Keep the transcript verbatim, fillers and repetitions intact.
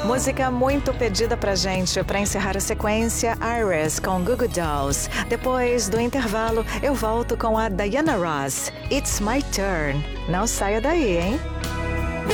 Música muito pedida pra gente para encerrar a sequência, Iris com Goo Goo Dolls. Depois do intervalo, eu volto com a Diana Ross, It's My Turn. Não saia daí, hein?